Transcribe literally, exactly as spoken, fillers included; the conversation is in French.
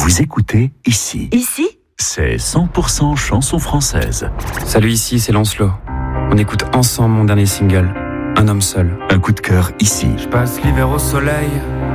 Vous écoutez Ici. Ici ? C'est cent pour cent chanson française. Salut, ici c'est Lancelot. On écoute ensemble mon dernier single, Un homme seul. Un coup de cœur ici. Je passe l'hiver au soleil,